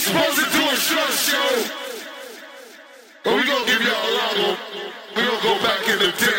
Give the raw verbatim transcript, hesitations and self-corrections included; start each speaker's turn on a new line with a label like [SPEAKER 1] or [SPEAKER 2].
[SPEAKER 1] supposed to do a short show, but we gonna give y'all a long one. We gonna go back in the day.